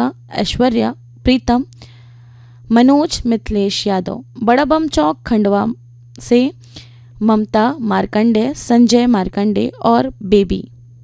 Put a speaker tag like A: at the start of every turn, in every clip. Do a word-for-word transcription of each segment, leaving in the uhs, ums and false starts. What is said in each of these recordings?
A: प्रियंका, ऐश्वर्या, प्रीतम, मनोज, मिथिलेश यादव। बड़ा बम चौक खंडवा से ममता मार्कंडे, संजय मार्कंडे और बेबी।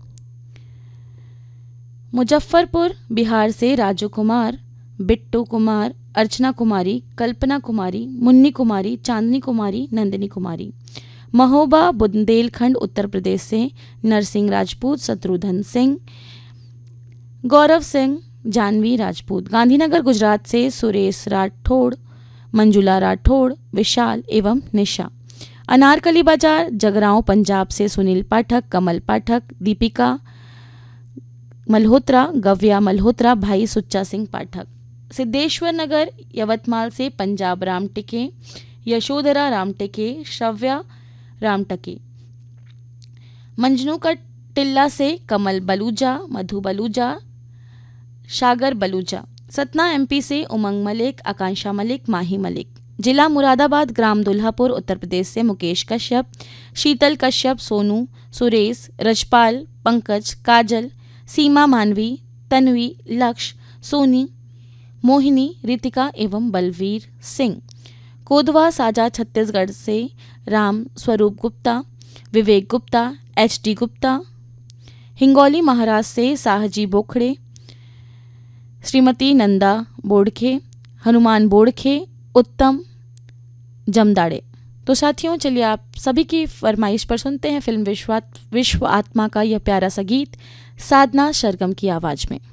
A: मुजफ्फरपुर बिहार से राजू कुमार, बिट्टू कुमार, अर्चना कुमारी, कल्पना कुमारी, मुन्नी कुमारी, चांदनी कुमारी, नंदिनी कुमारी। महोबा बुंदेलखंड उत्तर प्रदेश से नरसिंह राजपूत, शत्रुघ्न सिंह, गौरव सिंह, जानवी राजपूत। गांधीनगर गुजरात से सुरेश राठौड़, मंजुला राठौड़, विशाल एवं निशा। अनारकली बाजार जगरांव पंजाब से सुनील पाठक, कमल पाठक, दीपिका मल्होत्रा, गव्या मल्होत्रा, भाई सुच्चा सिंह पाठक। सिद्धेश्वर नगर यवतमाल से पंजाब राम टिके, यशोधरा राम टिके, श्रव्या राम टके। मंजनू का टिल्ला से कमल बलूजा, मधु बलूजा, सागर बलूजा। सतना एमपी से उमंग मलिक, आकांक्षा मलिक, माही मलिक। जिला मुरादाबाद ग्राम दुल्हापुर उत्तर प्रदेश से मुकेश कश्यप, शीतल कश्यप, सोनू, सुरेश, रजपाल, पंकज, काजल, सीमा मानवी, तन्वी, लक्ष्य, सोनी, मोहिनी, रितिका एवं बलवीर सिंह। कोदवा साजा छत्तीसगढ़ से राम स्वरूप गुप्ता, विवेक गुप्ता, एच डी गुप्ता। हिंगोली महाराष्ट्र से साहजी बोखड़े, श्रीमती नंदा बोड़खे, हनुमान बोड़खे, उत्तम जमदाड़े। तो साथियों, चलिए आप सभी की फरमाइश पर सुनते हैं फिल्म विश्व विश्व आत्मा का यह प्यारा सा गीत साधना सरगम की आवाज़ में।